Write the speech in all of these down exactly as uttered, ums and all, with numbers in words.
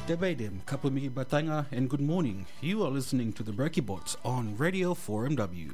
Te Beidem, Kapumiki Batanga, and good morning. You are listening to the Brekkie Bots on Radio four M W.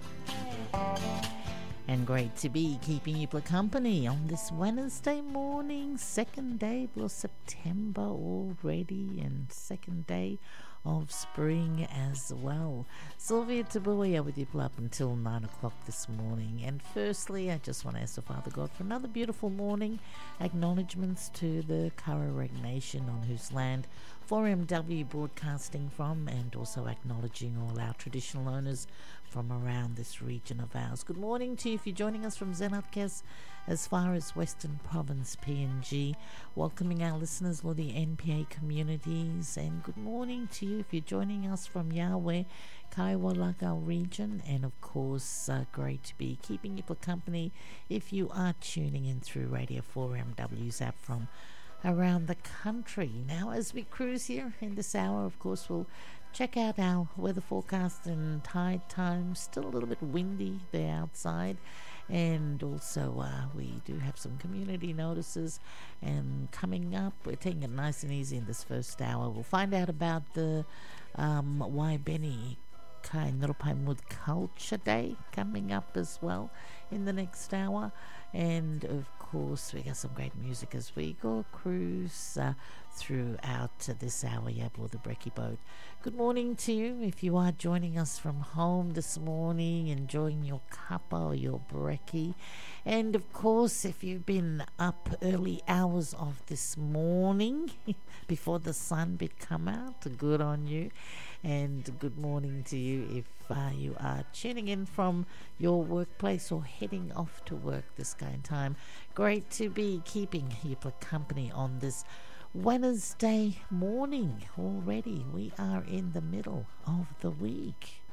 And great to be keeping you company on this Wednesday morning, second day of September already, and second day of spring as well. Sylvia Tabuya with you up until nine o'clock this morning. And firstly, I just want to ask the Father God for another beautiful morning. Acknowledgements to the Karaweg Nation on whose land four M W broadcasting from, and also acknowledging all our traditional owners from around this region of ours. Good morning to you if you're joining us from Zenatkas as far as Western Province P N G, welcoming our listeners for the N P A communities, and good morning to you if you're joining us from Yahweh, Kaiwalaga region, and of course uh, great to be keeping you for company if you are tuning in through Radio four M W's app from around the country. Now, as we cruise here in this hour, of course, we'll check out our weather forecast and tide time. Still a little bit windy there outside, and also uh, we do have some community notices. And coming up, we're taking it nice and easy in this first hour. We'll find out about the um, Waibeni Kai Nurpaimud Culture Day coming up as well in the next hour. And of course, we got some great music as we go cruise uh, throughout uh, this hour, Yablo the Brekkie Boat. Good morning to you if you are joining us from home this morning, enjoying your cuppa or your brekkie. And of course, if you've been up early hours of this morning before the sun bit come out, good on you. And good morning to you if uh, you are tuning in from your workplace or heading off to work this kind of time. Great to be keeping you for company on this Wednesday morning already. We are in the middle of the week.